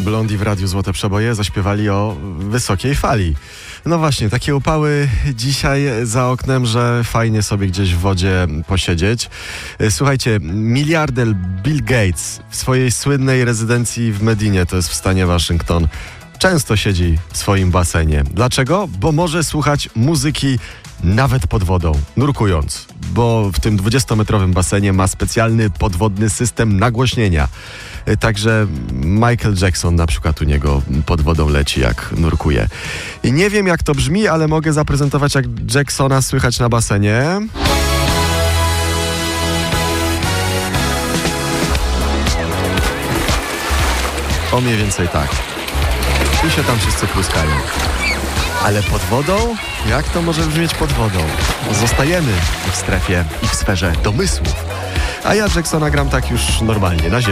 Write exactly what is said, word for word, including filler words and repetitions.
Blondie w Radiu Złote Przeboje zaśpiewali o wysokiej fali. No właśnie, takie upały dzisiaj za oknem, że fajnie sobie gdzieś w wodzie posiedzieć. Słuchajcie, miliarder Bill Gates w swojej słynnej rezydencji w Medinie, to jest w stanie Waszyngton, często siedzi w swoim basenie. Dlaczego? Bo może słuchać muzyki nawet pod wodą, nurkując, bo w tym dwudziestometrowym basenie ma specjalny podwodny system nagłośnienia. Także Michael Jackson na przykład u niego pod wodą leci, jak nurkuje. I nie wiem, jak to brzmi, ale mogę zaprezentować, jak Jacksona słychać na basenie. O mniej więcej tak. I się tam wszyscy pluskają. Ale pod wodą? Jak to może brzmieć pod wodą? Zostajemy w strefie i w sferze domysłów. A ja Jacksona gram tak już normalnie, na ziemi.